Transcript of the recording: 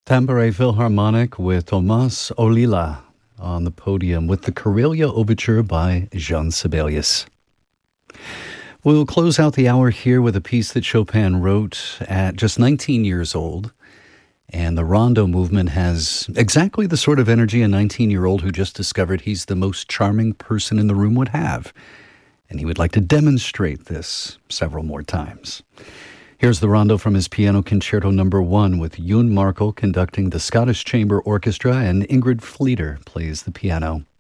Tampere Philharmonic with Tomas Olila on the podium with the Karelia Overture by Jean Sibelius. We'll close out the hour here with a piece that Chopin wrote at just 19 years old. And the rondo movement has exactly the sort of energy a 19-year-old who just discovered he's the most charming person in the room would have. And he would like to demonstrate this several more times. Here's the rondo from his Piano Concerto No. 1 with Yoon Markel conducting the Scottish Chamber Orchestra, and Ingrid Fleeter plays the piano.